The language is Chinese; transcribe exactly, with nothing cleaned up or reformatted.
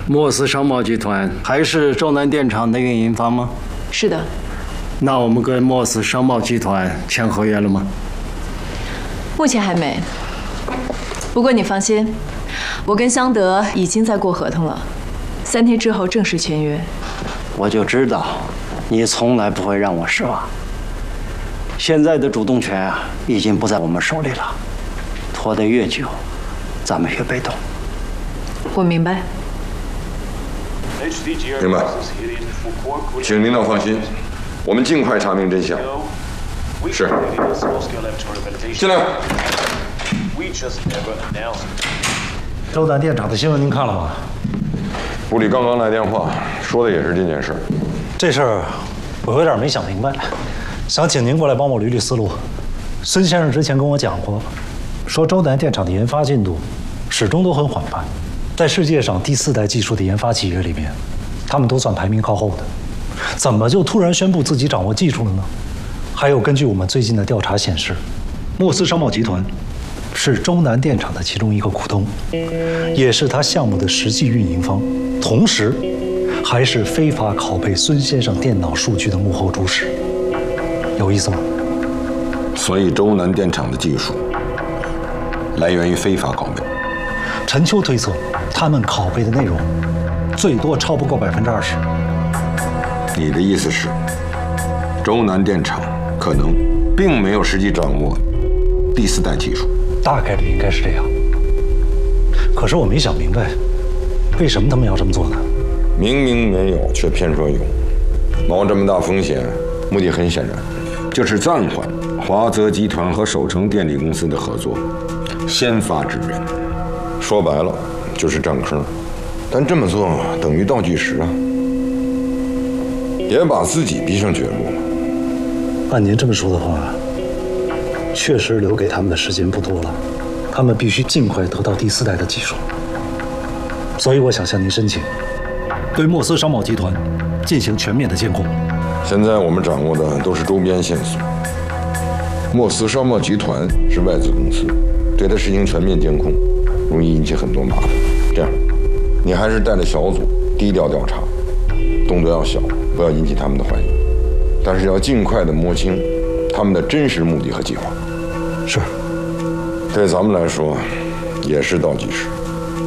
莫斯商贸集团还是周南电厂的运营方吗？ 是的。 那我们跟莫斯商贸集团签合约了吗？ 目前还没。不过你放心，我跟香德已经在过合同了，三天之后正式签约。 我就知道，你从来不会让我失望。现在的主动权啊，已经不在我们手里了，拖得越久，咱们越被动。 我明白。 明白，请领导放心，我们尽快查明真相。是。进来。 周南电厂的新闻您看了吗？ 部里刚刚来电话，说的也是这件事。 这事儿我有点没想明白，想请您过来帮我捋捋思路。孙先生之前跟我讲过，说周南电厂的研发进度始终都很缓慢。在世界上第四代技术的研发企业里面，他们都算排名靠后的，怎么就突然宣布自己掌握技术了呢？还有，根据我们最近的调查显示，莫斯商贸集团是周南电厂的其中一个股东，也是他项目的实际运营方，同时还是非法拷贝孙先生电脑数据的幕后主使。有意思吗？ 所以周南电厂的技术来源于非法拷贝。 陈秋推测，他们拷贝的内容最多超不过百分之二十。 你的意思是，周南电厂可能并没有实际掌握第四代技术？ 大概率应该是这样。可是我没想明白，为什么他们要这么做呢？ 明明没有，却偏说有，冒这么大风险，目的很显然，就是暂缓华泽集团和首城电力公司的合作，先发制人。说白了就是占坑，但这么做等于倒计时啊，也把自己逼上绝路了。 按您这么说的话，确实留给他们的时间不多了，他们必须尽快得到第四代的技术。所以我想向您申请，对莫斯商贸集团进行全面的监控。 现在我们掌握的都是周边线索，莫斯商贸集团是外资公司，对它实行全面监控，容易引起很多麻烦。这样，你还是带着小组低调调查，动作要小，不要引起他们的怀疑，但是要尽快的摸清他们的真实目的和计划。 是。 对咱们来说，也是倒计时。